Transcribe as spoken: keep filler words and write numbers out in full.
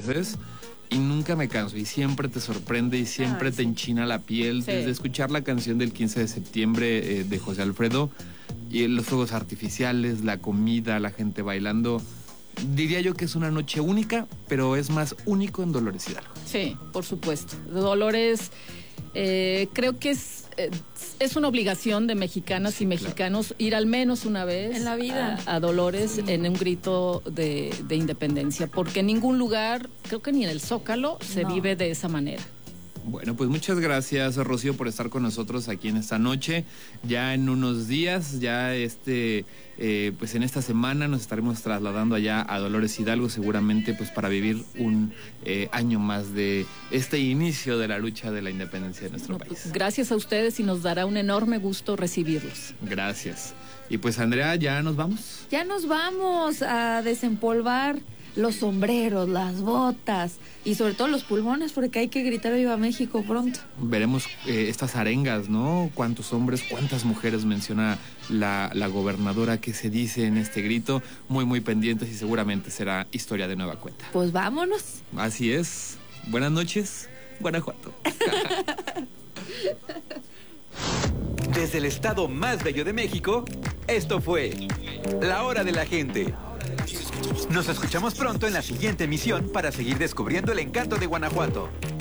veces y nunca me canso, y siempre te sorprende y siempre Ay, te sí. enchina la piel, sí. desde escuchar la canción del quince de septiembre eh, de José Alfredo, y los fuegos artificiales, la comida, la gente bailando. Diría yo que es una noche única, pero es más único en Dolores Hidalgo. Sí, por supuesto. Dolores, eh, creo que es, eh, es una obligación de mexicanas sí, y mexicanos claro. ir al menos una vez en la vida a, a Dolores sí. en un grito de, de independencia, porque en ningún lugar, creo que ni en el Zócalo, se no. vive de esa manera. Bueno, pues muchas gracias, Rocío, por estar con nosotros aquí en esta noche. Ya en unos días, ya este, eh, pues en esta semana nos estaremos trasladando allá a Dolores Hidalgo, seguramente pues para vivir un eh, año más de este inicio de la lucha de la independencia de nuestro no, país. Pues, gracias a ustedes y nos dará un enorme gusto recibirlos. Gracias. Y pues, Andrea, ¿ya nos vamos? Ya nos vamos a desempolvar los sombreros, las botas y sobre todo los pulmones, porque hay que gritar Viva México pronto. Veremos eh, estas arengas, ¿no? Cuántos hombres, cuántas mujeres menciona la, la gobernadora que se dice en este grito. Muy, muy pendientes y seguramente será historia de nueva cuenta. Pues vámonos. Así es. Buenas noches, Guanajuato. Desde el estado más bello de México, esto fue La Hora de la Gente. Nos escuchamos pronto en la siguiente emisión para seguir descubriendo el encanto de Guanajuato.